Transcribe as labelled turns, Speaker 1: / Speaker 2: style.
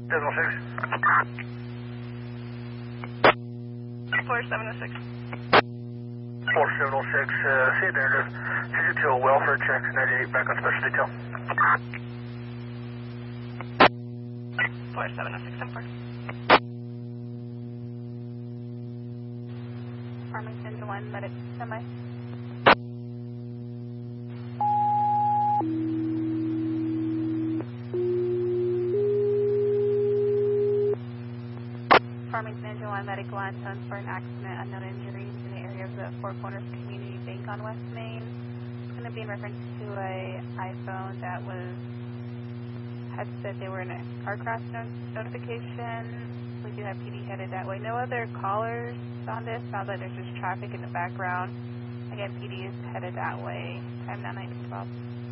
Speaker 1: 706.
Speaker 2: 4706.
Speaker 1: 4706, see you there. Change it to a welfare check, 98 back on special detail.
Speaker 2: 4706, I'm for. Farmington to 1, medic, semi. Farmington to 1, medic 1, sons for an accident, unknown injuries in the area of the Four Corners Community Bank on West Main. It's going to be in reference to a iPhone that had said they were in a car crash notification. We do have PD headed that way. No other callers on this. Sounds like there's just traffic in the background. Again, PD is headed that way. Time now 1912.